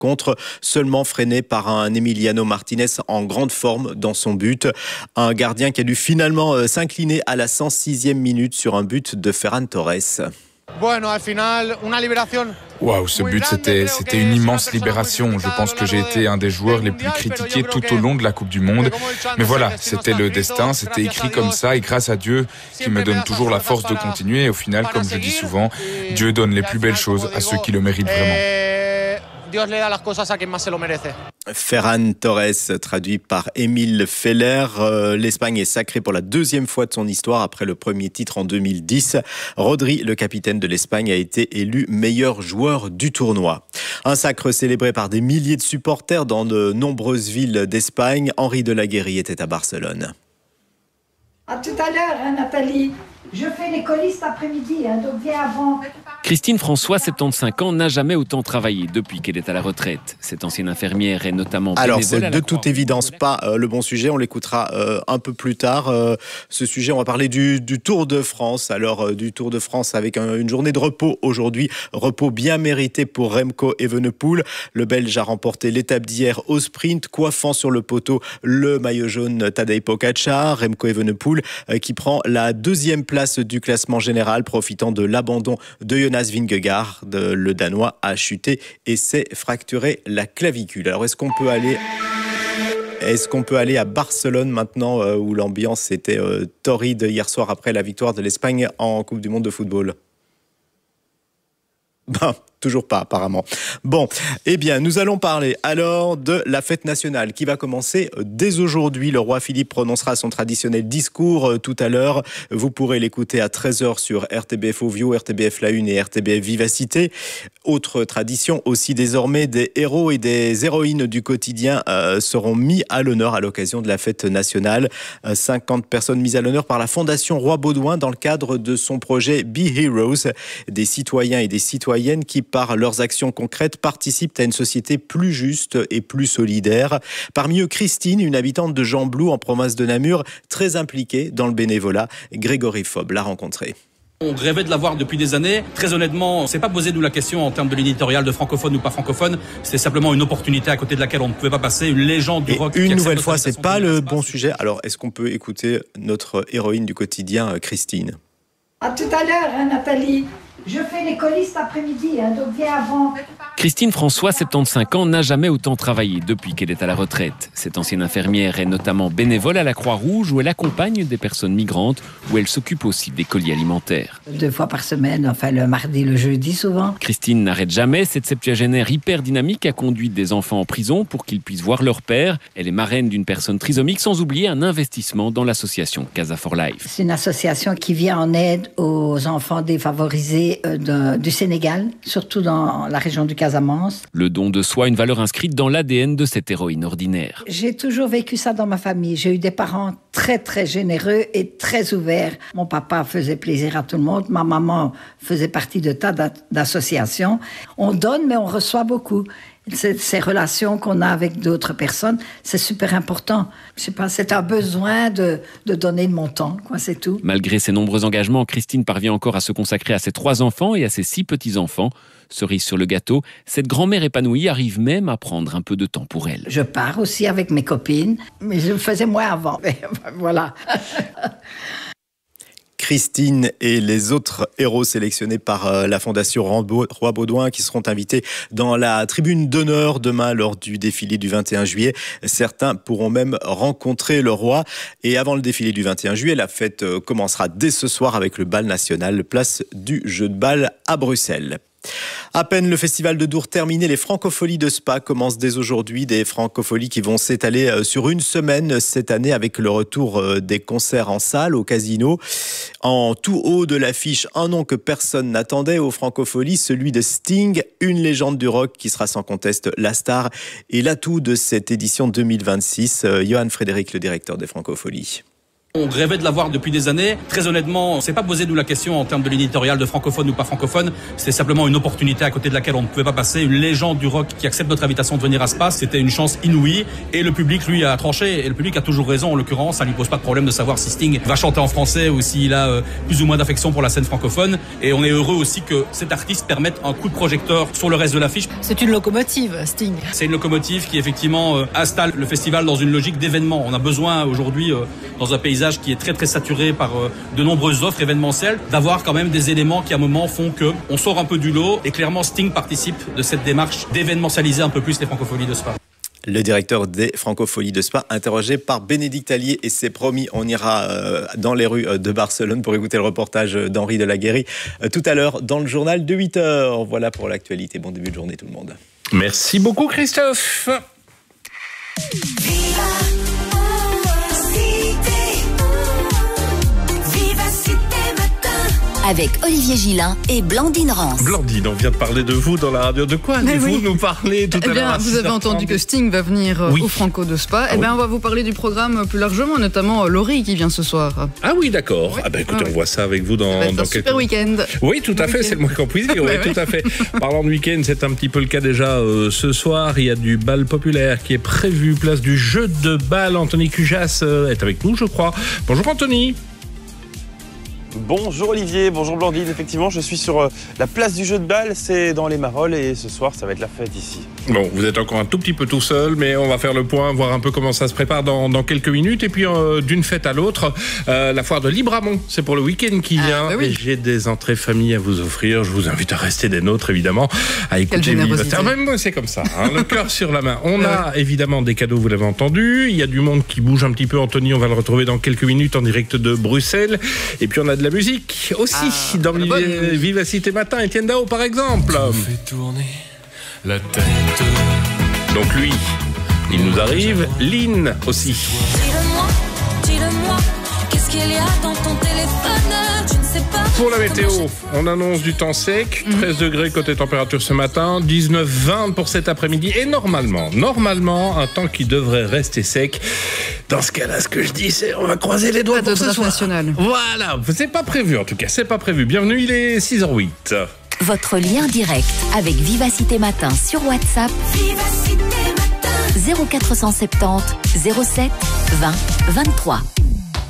contre, seulement freiné par un Emiliano Martinez en grande forme dans son but. Un gardien qui a dû finalement s'incliner à la 106e minute sur un but de Ferran Torres. Waouh, ce but, c'était une immense libération. Je pense que j'ai été un des joueurs les plus critiqués tout au long de la Coupe du Monde. Mais voilà, c'était le destin, c'était écrit comme ça. Et grâce à Dieu, qui me donne toujours la force de continuer. Et au final, comme je dis souvent, Dieu donne les plus belles choses à ceux qui le méritent vraiment. Ferran Torres, traduit par Émile Feller. L'Espagne est sacrée pour la deuxième fois de son histoire après le premier titre en 2010. Rodri, le capitaine de l'Espagne, a été élu meilleur joueur du tournoi. Un sacre célébré par des milliers de supporters dans de nombreuses villes d'Espagne. Henri de la Guérie était à Barcelone. À tout à l'heure, Nathalie. Je fais l'école cet après-midi, donc viens avant. Christine François, 75 ans, n'a jamais autant travaillé depuis qu'elle est à la retraite. Cette ancienne infirmière est notamment bénévole. Alors, c'est de toute évidence pas le bon sujet. On l'écoutera un peu plus tard. Ce sujet, on va parler du Tour de France. Alors, du Tour de France avec une journée de repos aujourd'hui. Repos bien mérité pour Remco Evenepoel. Le Belge a remporté l'étape d'hier au sprint, coiffant sur le poteau le maillot jaune Tadej Pogačar. Remco Evenepoel qui prend la deuxième place du classement général, profitant de l'abandon de Jonas Vingegaard. Le Danois a chuté et s'est fracturé la clavicule. Alors, est-ce qu'on peut aller à Barcelone maintenant, où l'ambiance était torride hier soir après la victoire de l'Espagne en Coupe du Monde de football ? Toujours pas, apparemment. Bon, eh bien, nous allons parler alors de la fête nationale qui va commencer dès aujourd'hui. Le roi Philippe prononcera son traditionnel discours tout à l'heure. Vous pourrez l'écouter à 13h sur RTBF Ovio, RTBF La Une et RTBF Vivacité. Autre tradition aussi désormais, des héros et des héroïnes du quotidien seront mis à l'honneur à l'occasion de la fête nationale. 50 personnes mises à l'honneur par la Fondation Roi Baudouin dans le cadre de son projet Be Heroes. Des citoyens et des citoyennes qui, par leurs actions concrètes, participent à une société plus juste et plus solidaire. Parmi eux, Christine, une habitante de Gembloux en province de Namur, très impliquée dans le bénévolat. Grégory Fob l'a rencontrée. On rêvait de l'avoir depuis des années. Très honnêtement, on ne s'est pas posé nous la question en termes de l'éditorial de francophone ou pas francophone. C'est simplement une opportunité à côté de laquelle on ne pouvait pas passer. Une légende du rock. Une nouvelle fois, c'est pas le bon sujet. Alors, est-ce qu'on peut écouter notre héroïne du quotidien, Christine ? À tout à l'heure, Nathalie. Je fais l'école cet après-midi, donc viens avant. Christine François, 75 ans, n'a jamais autant travaillé depuis qu'elle est à la retraite. Cette ancienne infirmière est notamment bénévole à la Croix-Rouge où elle accompagne des personnes migrantes, où elle s'occupe aussi des colis alimentaires. 2 fois par semaine, enfin le mardi, le jeudi souvent. Christine n'arrête jamais. Cette septuagénaire hyper dynamique a conduit des enfants en prison pour qu'ils puissent voir leur père. Elle est marraine d'une personne trisomique, sans oublier un investissement dans l'association Casa for Life. C'est une association qui vient en aide aux enfants défavorisés du Sénégal, surtout dans la région du Casamance. Le don de soi, une valeur inscrite dans l'ADN de cette héroïne ordinaire. J'ai toujours vécu ça dans ma famille. J'ai eu des parents très très généreux et très ouverts. Mon papa faisait plaisir à tout le monde. Ma maman faisait partie de tas d'associations. On donne, mais on reçoit beaucoup. Ces relations qu'on a avec d'autres personnes, c'est super important. Je sais pas, c'est un besoin de donner de mon temps, quoi, c'est tout. Malgré ses nombreux engagements, Christine parvient encore à se consacrer à ses 3 enfants et à ses 6 petits-enfants. Cerise sur le gâteau, cette grand-mère épanouie arrive même à prendre un peu de temps pour elle. Je pars aussi avec mes copines, mais je le faisais moins avant. Voilà. Christine et les autres héros sélectionnés par la Fondation Roi Baudouin qui seront invités dans la tribune d'honneur demain lors du défilé du 21 juillet. Certains pourront même rencontrer le roi. Et avant le défilé du 21 juillet, la fête commencera dès ce soir avec le bal national, place du jeu de balle à Bruxelles. À peine le festival de Dour terminé, les Francopholies de Spa commencent dès aujourd'hui. Des Francopholies qui vont s'étaler sur une semaine cette année avec le retour des concerts en salle, au casino. En tout haut de l'affiche, un nom que personne n'attendait aux Francopholies, celui de Sting, une légende du rock qui sera sans conteste la star et l'atout de cette édition 2026. Johan Frédéric, le directeur des Francopholies. On rêvait de l'avoir depuis des années. Très honnêtement, on s'est pas posé nous la question en termes de ligne éditoriale de francophone ou pas francophone. C'était simplement une opportunité à côté de laquelle on ne pouvait pas passer. Une légende du rock qui accepte notre invitation de venir à Spa, c'était une chance inouïe. Et le public, lui, a tranché. Et le public a toujours raison. En l'occurrence, ça lui pose pas de problème de savoir si Sting va chanter en français ou s'il a plus ou moins d'affection pour la scène francophone. Et on est heureux aussi que cet artiste permette un coup de projecteur sur le reste de l'affiche. C'est une locomotive, Sting. C'est une locomotive qui effectivement installe le festival dans une logique d'événement. On a besoin aujourd'hui, dans un paysage qui est très très saturé par de nombreuses offres événementielles, d'avoir quand même des éléments qui à un moment font que on sort un peu du lot. Et clairement, Sting participe de cette démarche d'événementialiser un peu plus les francophonies de Spa. Le directeur des Francopholies de Spa, interrogé par Bénédicte Allier, et c'est promis, on ira dans les rues de Barcelone pour écouter le reportage d'Henri Delaguérie tout à l'heure dans le journal de 8h. Voilà pour l'actualité. Bon début de journée tout le monde. Merci beaucoup Christophe. Avec Olivier Gillin et Blandine Rance. Blandine, on vient de parler de vous dans la radio. De quoi allez-vous nous parler tout à l'heure? Vous avez entendu que Sting va venir au Franco de Spa. Eh bien, on va vous parler du programme plus largement, notamment Laurie qui vient ce soir. Ah oui, d'accord. Oui. Ah ben écoutez, on voit ça avec vous dans quelques... super week-end. Oui, tout à fait, c'est le moins qu'on puisse dire. Oui, tout à fait. Parlant de week-end, c'est un petit peu le cas déjà ce soir. Il y a du bal populaire qui est prévu, place du jeu de bal. Anthony Cujas est avec nous, je crois. Bonjour Anthony. Bonjour Olivier, bonjour Blandine. Effectivement, je suis sur la place du jeu de balle, c'est dans les Marolles et ce soir, ça va être la fête ici. Bon, vous êtes encore un tout petit peu tout seul, mais on va faire le point, voir un peu comment ça se prépare dans quelques minutes. Et puis, d'une fête à l'autre, la foire de Libramont, c'est pour le week-end qui vient. Bah oui. Et j'ai des entrées famille à vous offrir. Je vous invite à rester des nôtres, évidemment, à écouter même moi, c'est comme ça, hein, le cœur sur la main. On a évidemment des cadeaux, vous l'avez entendu. Il y a du monde qui bouge un petit peu. Anthony, on va le retrouver dans quelques minutes en direct de Bruxelles. Et puis, on a de la musique aussi dans Vivacité Matin. Etienne Dao, par exemple. Je fais tourner la tête. Donc lui, il nous arrive. Lynn aussi. Dis-le-moi, qu'est-ce qu'il y a dans ton téléphone? Je ne sais pas. Pour la météo, on annonce du temps sec, 13 degrés côté température ce matin, 19-20 pour cet après-midi. Et normalement, un temps qui devrait rester sec. Dans ce cas-là, ce que je dis, c'est on va croiser les doigts pour ce soir. National. Voilà, c'est pas prévu en tout cas, c'est pas prévu. Bienvenue, il est 6h08. Votre lien direct avec Vivacité Matin sur WhatsApp. Vivacité Matin. 0470 07 20 23.